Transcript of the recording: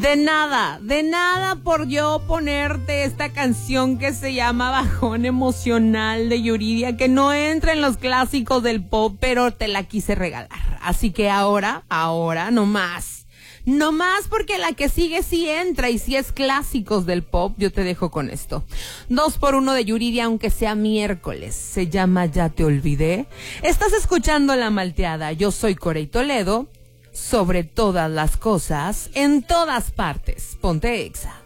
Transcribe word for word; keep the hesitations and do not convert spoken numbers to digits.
De nada, de nada por yo ponerte esta canción que se llama Bajón Emocional de Yuridia, que no entra en los clásicos del pop, pero te la quise regalar. Así que ahora, ahora, no más. No más porque la que sigue sí entra y si es clásicos del pop, yo te dejo con esto. Dos por uno de Yuridia, aunque sea miércoles. Se llama Ya te olvidé. Estás escuchando La Malteada. Yo soy Corey Toledo. Sobre todas las cosas, en todas partes. Ponte Exa.